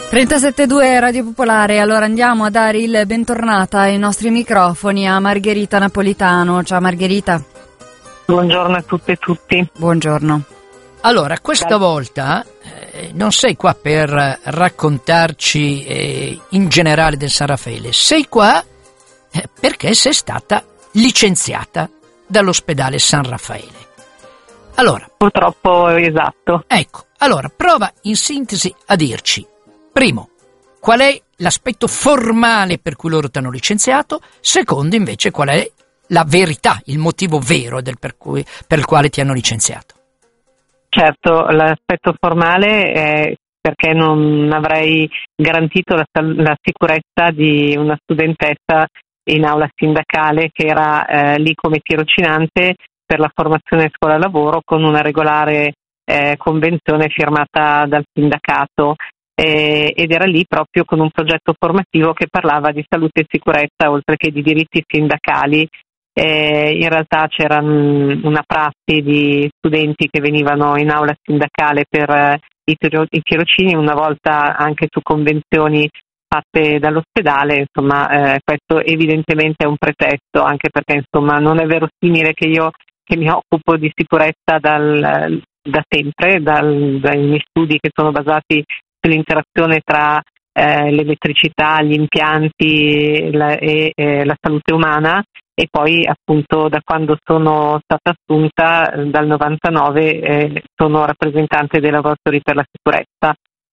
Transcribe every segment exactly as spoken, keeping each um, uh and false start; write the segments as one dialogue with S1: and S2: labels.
S1: trentasette due Radio Popolare, allora andiamo a dare il bentornata ai nostri microfoni a Margherita Napolitano. Ciao Margherita.
S2: Buongiorno a tutte e tutti.
S1: Buongiorno.
S3: Allora, questa volta eh, non sei qua per raccontarci eh, in generale del San Raffaele, sei qua eh, perché sei stata licenziata dall'ospedale San Raffaele. Allora,
S2: purtroppo esatto.
S3: Ecco, allora prova in sintesi a dirci, primo, qual è l'aspetto formale per cui loro ti hanno licenziato, secondo invece qual è la verità, il motivo vero del per, cui, per il quale ti hanno licenziato.
S2: Certo, l'aspetto formale è perché non avrei garantito la, la sicurezza di una studentessa in aula sindacale che era eh, lì come tirocinante per la formazione scuola-lavoro con una regolare eh, convenzione firmata dal sindacato eh, ed era lì proprio con un progetto formativo che parlava di salute e sicurezza oltre che di diritti sindacali. Eh, in realtà c'era mh, una prassi di studenti che venivano in aula sindacale per eh, i, tiro- i tirocini, una volta anche su convenzioni fatte dall'ospedale. Insomma, eh, questo evidentemente è un pretesto, anche perché insomma non è verosimile che io che mi occupo di sicurezza dal, da sempre, dal, dai miei studi che sono basati sull'interazione tra eh, l'elettricità, gli impianti la, e eh, la salute umana, e poi appunto da quando sono stata assunta dal novantanove eh, sono rappresentante dei lavoratori per la sicurezza.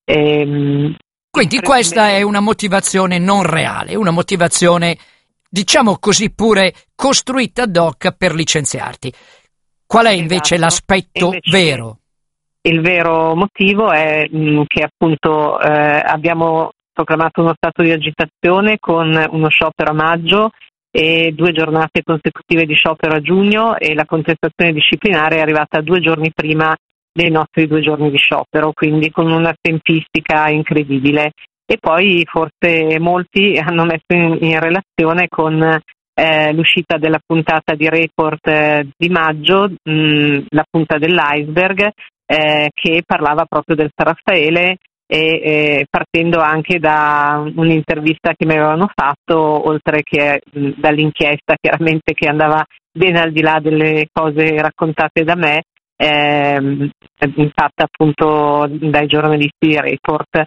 S2: Ehm,
S3: Quindi questa è una motivazione non reale, una motivazione, diciamo così, pure costruita ad hoc per licenziarti. Qual è invece
S2: esatto.
S3: l'aspetto
S2: invece
S3: vero?
S2: Il vero motivo è mh, che appunto eh, abbiamo proclamato uno stato di agitazione con uno sciopero a maggio e due giornate consecutive di sciopero a giugno, e la contestazione disciplinare è arrivata due giorni prima dei nostri due giorni di sciopero, quindi con una tempistica incredibile. E poi forse molti hanno messo in, in relazione con eh, l'uscita della puntata di Report eh, di maggio, mh, la punta dell'iceberg, eh, che parlava proprio del San Raffaele, e eh, partendo anche da un'intervista che mi avevano fatto, oltre che mh, dall'inchiesta chiaramente che andava ben al di là delle cose raccontate da me, ehm, fatta appunto dai giornalisti di Report.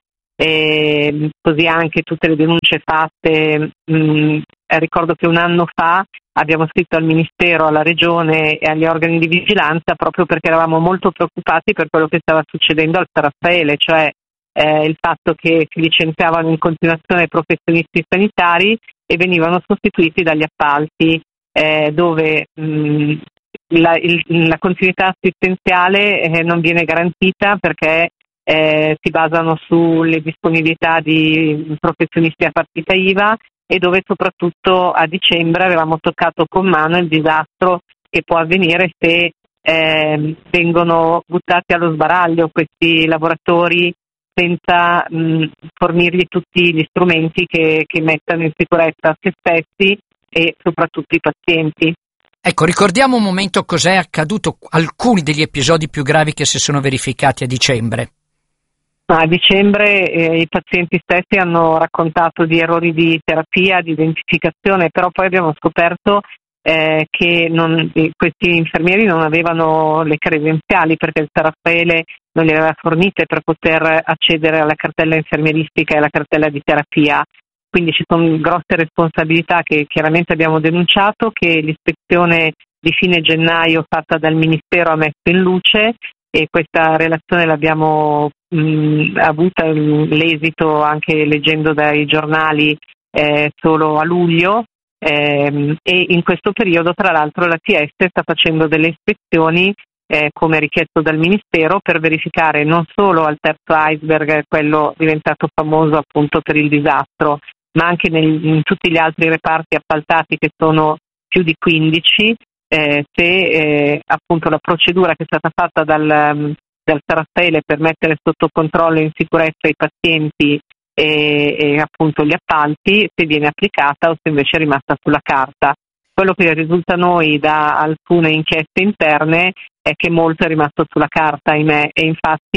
S2: E così anche tutte le denunce fatte. Mh, ricordo che un anno fa abbiamo scritto al Ministero, alla Regione e agli organi di vigilanza proprio perché eravamo molto preoccupati per quello che stava succedendo al San Raffaele, cioè eh, il fatto che si licenziavano in continuazione professionisti sanitari e venivano sostituiti dagli appalti, eh, dove mh, la, il, la continuità assistenziale eh, non viene garantita perché eh, si basano sulle disponibilità di professionisti a partita I V A, e dove soprattutto a dicembre avevamo toccato con mano il disastro che può avvenire se eh, vengono buttati allo sbaraglio questi lavoratori senza mh, fornirgli tutti gli strumenti che, che mettano in sicurezza se stessi e soprattutto i pazienti.
S3: Ecco, ricordiamo un momento cos'è accaduto, alcuni degli episodi più gravi che si sono verificati a dicembre.
S2: A dicembre eh, i pazienti stessi hanno raccontato di errori di terapia, di identificazione, però poi abbiamo scoperto eh, che non, eh, questi infermieri non avevano le credenziali perché il San Raffaele non le aveva fornite per poter accedere alla cartella infermieristica e alla cartella di terapia. Quindi ci sono grosse responsabilità che chiaramente abbiamo denunciato, che l'ispezione di fine gennaio fatta dal Ministero ha messo in luce, e questa relazione l'abbiamo mh, avuta l'esito anche leggendo dai giornali eh, solo a luglio, ehm, e in questo periodo tra l'altro la T S sta facendo delle ispezioni eh, come richiesto dal Ministero per verificare non solo al terzo iceberg, quello diventato famoso appunto per il disastro, ma anche nel, in tutti gli altri reparti appaltati che sono più di quindici, Eh, se eh, appunto la procedura che è stata fatta dal, dal San Raffaele per mettere sotto controllo e in sicurezza i pazienti e, e appunto gli appalti, se viene applicata o se invece è rimasta sulla carta. Quello che risulta a noi da alcune inchieste interne è che molto è rimasto sulla carta, ahimè, e infatti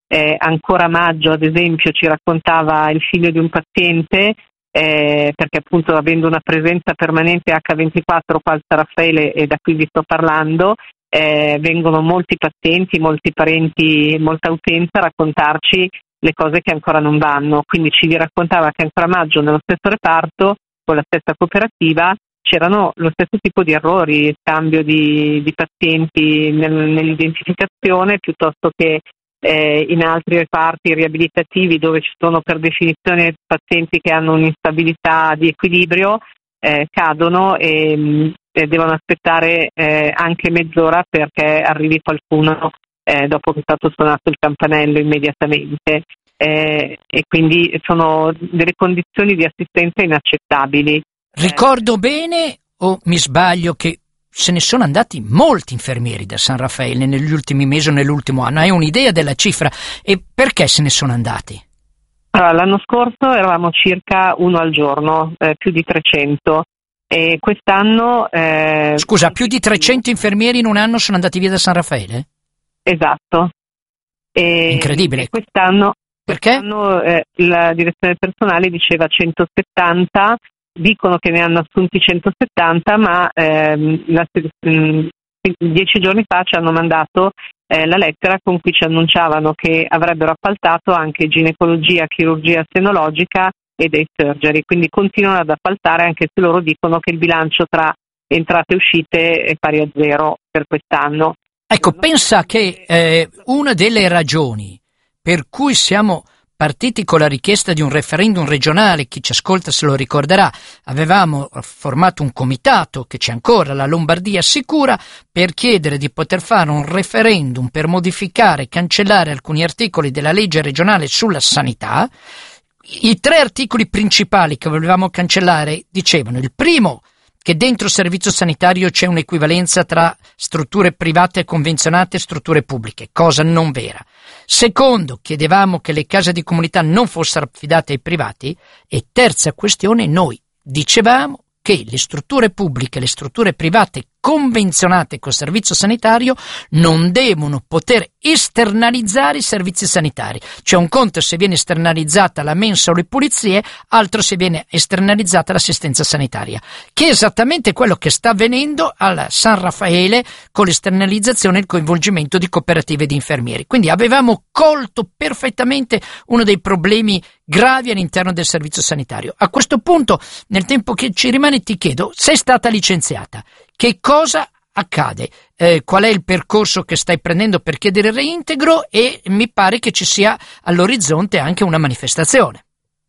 S2: eh, ancora a maggio, ad esempio, ci raccontava il figlio di un paziente, eh, perché appunto avendo una presenza permanente acca ventiquattro qua al San Raffaele, e da qui vi sto parlando, eh, vengono molti pazienti, molti parenti, molta utenza a raccontarci le cose che ancora non vanno. Quindi ci raccontava che ancora a maggio nello stesso reparto, con la stessa cooperativa, c'erano lo stesso tipo di errori, scambio di, di pazienti nel, nell'identificazione, piuttosto che eh, in altri reparti riabilitativi dove ci sono per definizione pazienti che hanno un'instabilità di equilibrio, eh, cadono e, e devono aspettare eh, anche mezz'ora perché arrivi qualcuno eh, dopo che è stato suonato il campanello immediatamente. Eh, e quindi sono delle condizioni di assistenza inaccettabili.
S3: Ricordo bene, o mi sbaglio, che se ne sono andati molti infermieri da San Raffaele negli ultimi mesi o nell'ultimo anno? Hai un'idea della cifra? E perché se ne sono andati?
S2: Allora, l'anno scorso eravamo circa uno al giorno, eh, più di trecento, e quest'anno... Eh,
S3: Scusa, più di trecento infermieri in un anno sono andati via da San Raffaele?
S2: Esatto. E,
S3: Incredibile.
S2: E quest'anno,
S3: perché?
S2: quest'anno eh, la direzione personale diceva centosettanta. Dicono che ne hanno assunti centosettanta, ma ehm, la, mh, dieci giorni fa ci hanno mandato eh, la lettera con cui ci annunciavano che avrebbero appaltato anche ginecologia, chirurgia senologica e day surgery, quindi continuano ad appaltare, anche se loro dicono che il bilancio tra entrate e uscite è pari a zero per quest'anno.
S3: Ecco, pensa che eh, una delle ragioni per cui siamo partiti con la richiesta di un referendum regionale, chi ci ascolta se lo ricorderà, avevamo formato un comitato che c'è ancora, la Lombardia Sicura, per chiedere di poter fare un referendum per modificare e cancellare alcuni articoli della legge regionale sulla sanità. I tre articoli principali che volevamo cancellare dicevano: il primo, che dentro il servizio sanitario c'è un'equivalenza tra strutture private convenzionate e strutture pubbliche, cosa non vera. Secondo, chiedevamo che le case di comunità non fossero affidate ai privati. E terza questione, noi dicevamo che le strutture pubbliche e le strutture private convenzionate col servizio sanitario non devono poter esternalizzare i servizi sanitari. Cioè, un conto se viene esternalizzata la mensa o le pulizie, altro se viene esternalizzata l'assistenza sanitaria, che è esattamente quello che sta avvenendo al San Raffaele con l'esternalizzazione e il coinvolgimento di cooperative di infermieri. Quindi avevamo colto perfettamente uno dei problemi gravi all'interno del servizio sanitario. A questo punto, nel tempo che ci rimane, ti chiedo: sei stata licenziata, che cosa accade? Eh, qual è il percorso che stai prendendo per chiedere il reintegro? E mi pare che ci sia all'orizzonte anche una manifestazione.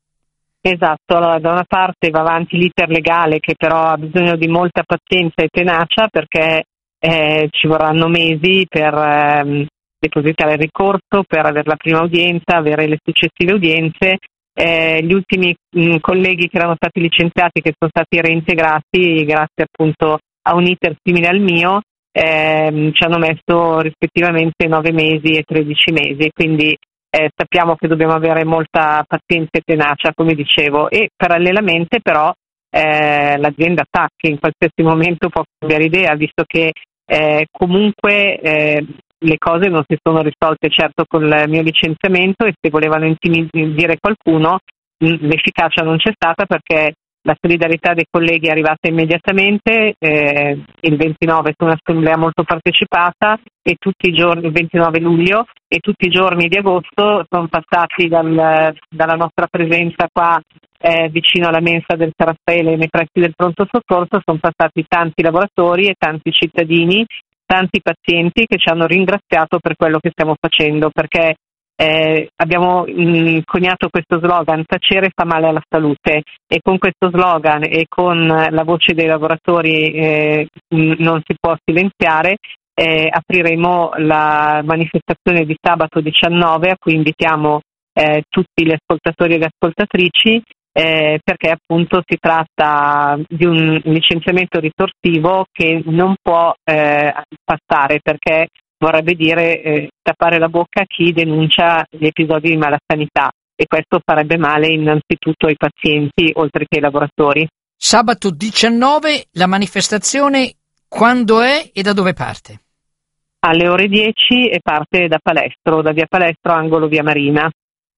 S2: Esatto, allora, da una parte va avanti l'iter legale, che però ha bisogno di molta pazienza e tenacia, perché eh, ci vorranno mesi per ehm, depositare il ricorso, per avere la prima udienza, avere le successive udienze. Eh, gli ultimi mh, colleghi che erano stati licenziati, che sono stati reintegrati grazie appunto a un iter simile al mio, ehm, ci hanno messo rispettivamente nove mesi e tredici mesi, quindi eh, sappiamo che dobbiamo avere molta pazienza e tenacia, come dicevo, e parallelamente però eh, l'azienda sa che in qualsiasi momento può cambiare idea, visto che eh, comunque eh, le cose non si sono risolte certo con il mio licenziamento, e se volevano intimidire qualcuno l'efficacia non c'è stata, perché la solidarietà dei colleghi è arrivata immediatamente. Eh, il ventinove è un'assemblea molto partecipata, e tutti i giorni, il ventinove luglio, e tutti i giorni di agosto sono passati dal, dalla nostra presenza qua eh, vicino alla mensa del San Raffaele, nei pressi del pronto soccorso, sono passati tanti lavoratori e tanti cittadini, tanti pazienti che ci hanno ringraziato per quello che stiamo facendo, perché Eh, abbiamo mh, coniato questo slogan: tacere fa male alla salute, e con questo slogan e con la voce dei lavoratori eh, mh, non si può silenziare. Eh, apriremo la manifestazione di sabato diciannove, a cui invitiamo eh, tutti gli ascoltatori e le ascoltatrici, eh, perché appunto si tratta di un licenziamento ritorsivo che non può eh, passare, perché vorrebbe dire eh, tappare la bocca a chi denuncia gli episodi di malasanità, e questo farebbe male innanzitutto ai pazienti oltre che ai lavoratori.
S3: Sabato diciannove, la manifestazione quando è e da dove parte?
S2: alle ore dieci e parte da Palestro, da via Palestro, angolo via Marina.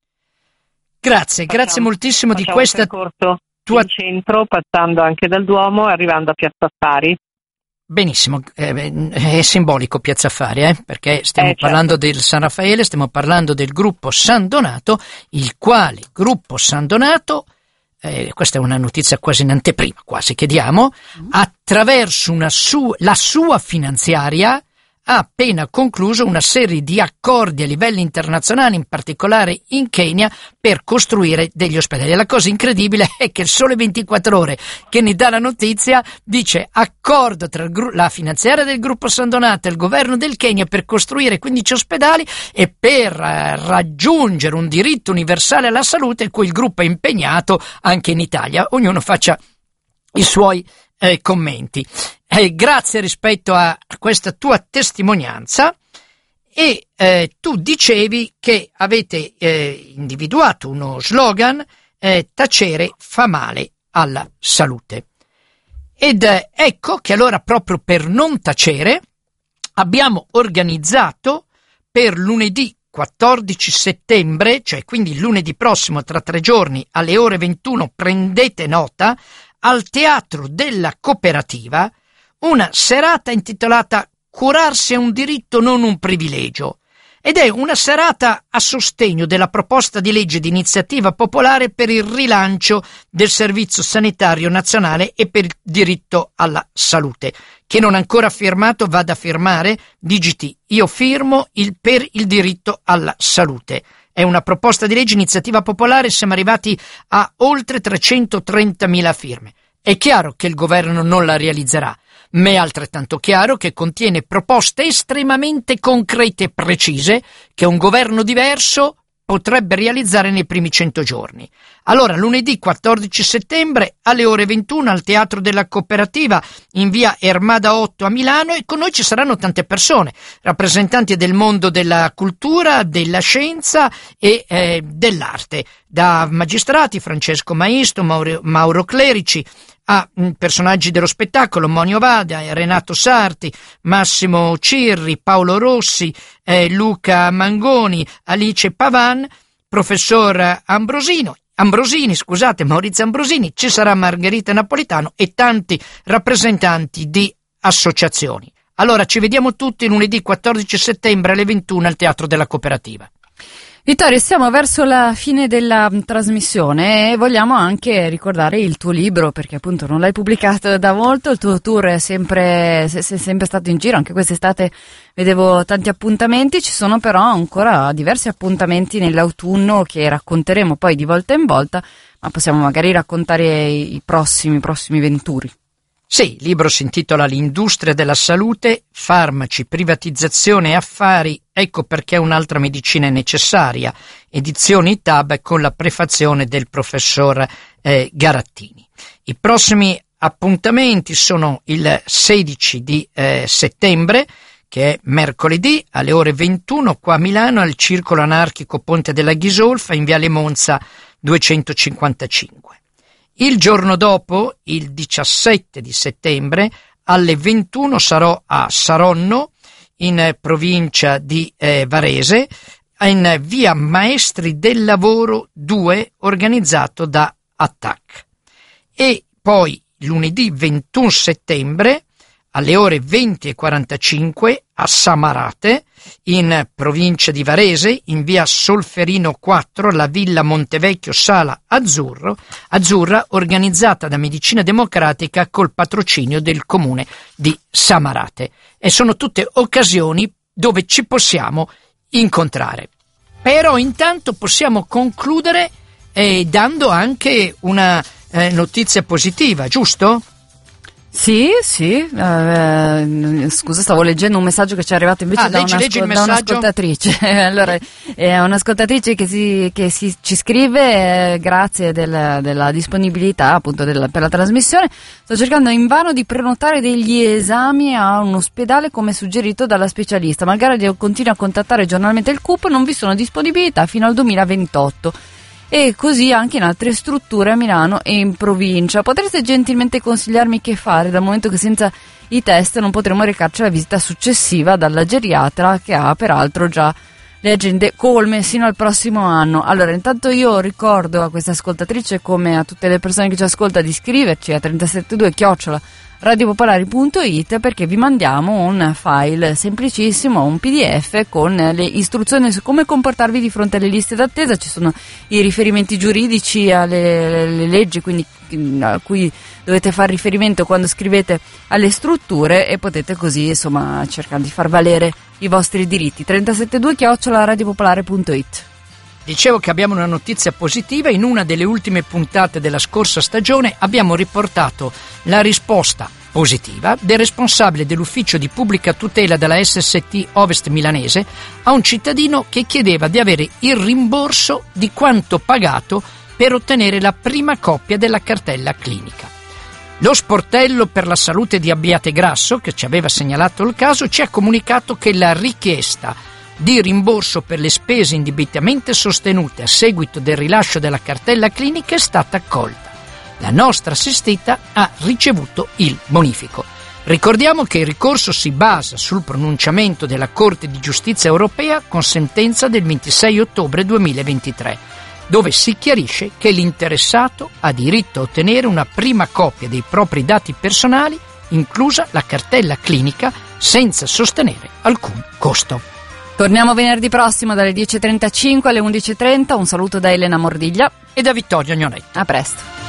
S3: Grazie,
S2: facciamo,
S3: grazie moltissimo di questa
S2: percorso
S3: tua...
S2: in centro, passando anche dal Duomo e arrivando a Piazza Affari.
S3: Benissimo, eh, è simbolico Piazza Affari, eh, perché stiamo
S2: eh, certo.
S3: parlando del San Raffaele, stiamo parlando del gruppo San Donato, il quale gruppo San Donato, eh, questa è una notizia quasi in anteprima, quasi che diamo, mm. attraverso una su- la sua finanziaria ha appena concluso una serie di accordi a livello internazionale, in particolare in Kenya, per costruire degli ospedali. La cosa incredibile è che il Sole ventiquattro Ore, che ne dà la notizia, dice accordo tra il gru- la finanziaria del gruppo San Donato e il governo del Kenya per costruire quindici ospedali e per eh, raggiungere un diritto universale alla salute, in cui il gruppo è impegnato anche in Italia. Ognuno faccia i suoi eh, commenti. Eh, grazie rispetto a questa tua testimonianza. E eh, tu dicevi che avete eh, individuato uno slogan, eh, tacere fa male alla salute. Ed eh, ecco che allora, proprio per non tacere, abbiamo organizzato per lunedì quattordici settembre, cioè quindi lunedì prossimo, tra tre giorni, alle ore ventuno, prendete nota, al Teatro della Cooperativa, una serata intitolata Curarsi è un diritto, non un privilegio, ed è una serata a sostegno della proposta di legge di iniziativa popolare per il rilancio del Servizio Sanitario Nazionale e per il diritto alla salute. Chi non ha ancora firmato vada a firmare, digiti io firmo il per il diritto alla salute. È una proposta di legge iniziativa popolare, siamo arrivati a oltre trecentotrentamila firme. È chiaro che il governo non la realizzerà, ma è altrettanto chiaro che contiene proposte estremamente concrete e precise che un governo diverso potrebbe realizzare nei primi cento giorni. Allora, lunedì quattordici settembre alle ore ventuno al Teatro della Cooperativa in via Ermada otto a Milano, e con noi ci saranno tante persone, rappresentanti del mondo della cultura, della scienza e eh, dell'arte, da magistrati Francesco Maisto, Mauro, Mauro Clerici, a personaggi dello spettacolo, Monio Vada, Renato Sarti, Massimo Cirri, Paolo Rossi, eh, Luca Mangoni, Alice Pavan, professor Ambrosino, Ambrosini, scusate, Maurizio Ambrosini, ci sarà Margherita Napolitano e tanti rappresentanti di associazioni. Allora ci vediamo tutti lunedì quattordici settembre alle ventuno al Teatro della Cooperativa.
S1: Vittorio, siamo verso la fine della trasmissione e vogliamo anche ricordare il tuo libro, perché appunto non l'hai pubblicato da molto, il tuo tour è sempre, sei sempre stato in giro, anche quest'estate vedevo tanti appuntamenti, ci sono però ancora diversi appuntamenti nell'autunno che racconteremo poi di volta in volta, ma possiamo magari raccontare i prossimi, prossimi venturi.
S3: Sì, il libro si intitola L'industria della salute, farmaci, privatizzazione e affari, ecco perché un'altra medicina è necessaria, edizioni T A B con la prefazione del professor eh, Garattini. I prossimi appuntamenti sono il sedici di eh, settembre, che è mercoledì, alle ore ventuno qua a Milano al Circolo Anarchico Ponte della Ghisolfa in Viale Monza duecentocinquantacinque. Il giorno dopo, il diciassette di settembre, alle ventuno sarò a Saronno, in provincia di eh, Varese, in via Maestri del Lavoro due, organizzato da Attac. E poi lunedì ventuno settembre, alle ore venti e quarantacinque, a Samarate, in provincia di Varese, in via Solferino quattro, la Villa Montevecchio Sala Azzurro, Azzurra, organizzata da Medicina Democratica col patrocinio del comune di Samarate. E sono tutte occasioni dove ci possiamo incontrare. Però intanto possiamo concludere eh, dando anche una eh, notizia positiva, giusto?
S1: Sì, sì, eh, scusa, stavo leggendo un messaggio che ci è arrivato invece
S3: ah,
S1: da,
S3: leggi,
S1: una,
S3: leggi il
S1: da un'ascoltatrice. Allora, è un'ascoltatrice che, si, che si, ci scrive, eh, grazie del, della disponibilità appunto del, per la trasmissione. Sto cercando invano di prenotare degli esami a un ospedale come suggerito dalla specialista. Malgrado continua a contattare giornalmente il C U P, non vi sono disponibilità fino al duemilaventotto. E così anche in altre strutture a Milano e in provincia. Potreste gentilmente consigliarmi che fare, dal momento che senza i test non potremo recarci alla visita successiva dalla geriatra, che ha peraltro già le agende colme sino al prossimo anno. Allora, intanto io ricordo a questa ascoltatrice, come a tutte le persone che ci ascolta, di iscriverci a trentasettantadue chiocciola radiopopolari punto it, perché vi mandiamo un file semplicissimo, un P D F con le istruzioni su come comportarvi di fronte alle liste d'attesa. Ci sono i riferimenti giuridici alle, alle leggi, quindi a cui dovete fare riferimento quando scrivete alle strutture, e potete così insomma cercare di far valere i vostri diritti. trentasettantadue chiocciola radiopopolare punto it.
S3: Dicevo che abbiamo una notizia positiva. In una delle ultime puntate della scorsa stagione abbiamo riportato la risposta positiva del responsabile dell'ufficio di pubblica tutela della S S T Ovest milanese a un cittadino che chiedeva di avere il rimborso di quanto pagato per ottenere la prima copia della cartella clinica. Lo sportello per la salute di Abbiategrasso, che ci aveva segnalato il caso, ci ha comunicato che la richiesta di rimborso per le spese indebitamente sostenute a seguito del rilascio della cartella clinica è stata accolta. La nostra assistita ha ricevuto il bonifico. Ricordiamo che il ricorso si basa sul pronunciamento della Corte di Giustizia Europea con sentenza del ventisei ottobre duemilaventitré, dove si chiarisce che l'interessato ha diritto a ottenere una prima copia dei propri dati personali, inclusa la cartella clinica, senza sostenere alcun costo.
S1: Torniamo venerdì prossimo dalle dieci e trentacinque alle undici e trenta. Un saluto da Elena Mordiglia
S3: e da Vittorio Agnonetti.
S1: A presto.